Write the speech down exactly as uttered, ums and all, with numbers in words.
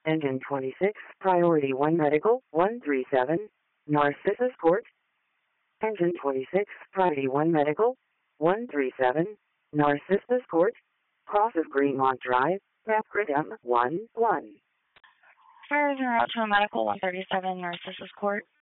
Engine twenty-six, Priority one Medical, one three seven, Narcissus Court. Engine twenty-six, Priority one Medical, one three seven, Narcissus Court, cross of Greenmont Drive, Rapcridum one one. Fire Engine Route to a Medical one thirty-seven, Narcissus Court.